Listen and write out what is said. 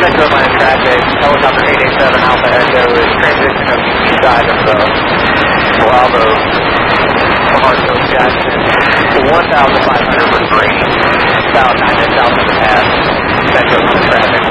Metro Atlanta traffic, helicopter 887 Alpha Echo is transition of the east side of the Bravo from Hartsville Jackson, 1,500 for Green, south 9 and south of the pass, Metro Atlanta traffic.